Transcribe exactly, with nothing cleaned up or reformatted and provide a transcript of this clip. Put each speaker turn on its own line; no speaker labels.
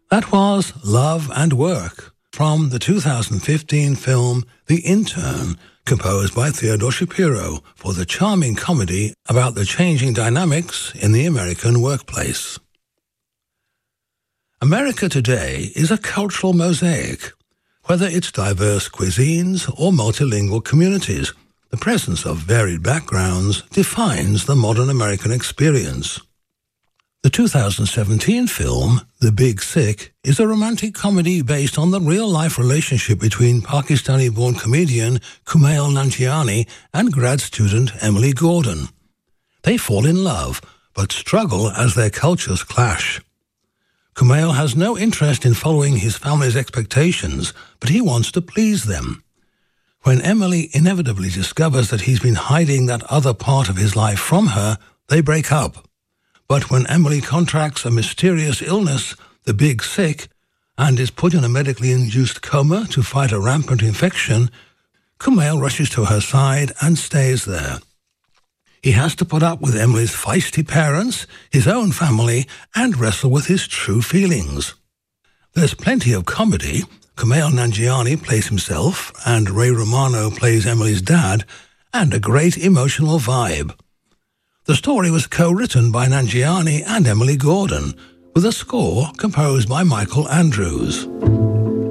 That was Love and Work from the two thousand fifteen film The Intern, composed by Theodore Shapiro for the charming comedy about the changing dynamics in the American workplace. America today is a cultural mosaic. Whether it's diverse cuisines or multilingual communities, the presence of varied backgrounds defines the modern American experience. The two thousand seventeen film, The Big Sick, is a romantic comedy based on the real-life relationship between Pakistani-born comedian Kumail Nanjiani and grad student Emily Gordon. They fall in love, but struggle as their cultures clash. Kumail has no interest in following his family's expectations, but he wants to please them. When Emily inevitably discovers that he's been hiding that other part of his life from her, they break up. But when Emily contracts a mysterious illness, the Big Sick, and is put in a medically induced coma to fight a rampant infection, Kumail rushes to her side and stays there. He has to put up with Emily's feisty parents, his own family, and wrestle with his true feelings. There's plenty of comedy. Kumail Nanjiani plays himself, and Ray Romano plays Emily's dad, and a great emotional vibe. The story was co-written by Nanjiani and Emily Gordon, with a score composed by Michael Andrews.